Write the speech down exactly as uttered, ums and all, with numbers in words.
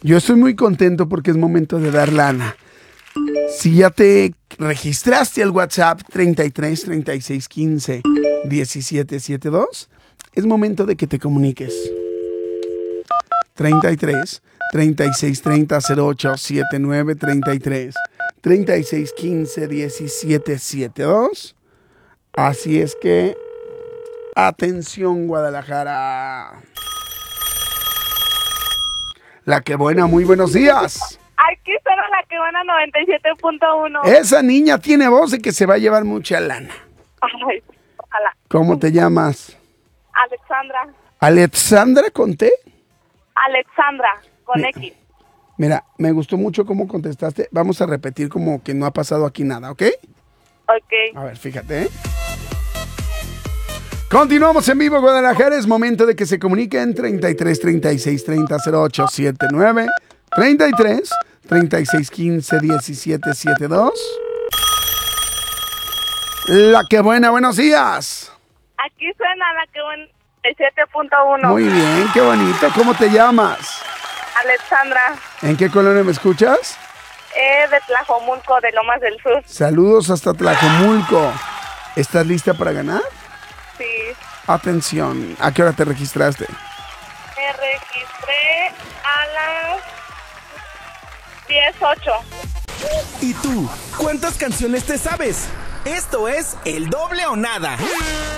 Yo estoy muy contento porque es momento de dar lana. Si ya te registraste al WhatsApp treinta y tres, treinta y seis, quince, diecisiete setenta y dos, es momento de que te comuniques. treinta y tres, treinta y seis, treinta, cero ocho, setenta y nueve, treinta y tres, treinta y seis, quince, diecisiete setenta y dos. Así es que, atención Guadalajara. La que buena, muy buenos días. Aquí suena la que buena noventa y siete punto uno. Esa niña tiene voz de que se va a llevar mucha lana. Ay, ojalá. ¿Cómo te llamas? Alexandra. ¿Alexandra conté? Alexandra, con Mi- X. Mira, me gustó mucho cómo contestaste. Vamos a repetir como que no ha pasado aquí nada, ¿ok? Ok. A ver, fíjate, ¿eh? Continuamos en vivo, Guadalajara. Es momento de que se comuniquen treinta y tres, treinta y seis, treinta, cero ocho, setenta y nueve, treinta y tres, treinta y seis, quince, diecisiete setenta y dos. La que buena, buenos días. Aquí suena la que buena noventa y siete punto uno. Muy bien, qué bonito. ¿Cómo te llamas? Alexandra, ¿En qué colonia me escuchas? eh, de Tlajomulco, de Lomas del Sur. Saludos hasta Tlajomulco. ¿Estás lista para ganar? Sí. Atención, ¿a qué hora te registraste? Me registré a las diez ocho. ¿Y tú? ¿Cuántas canciones te sabes? Esto es El Doble o Nada.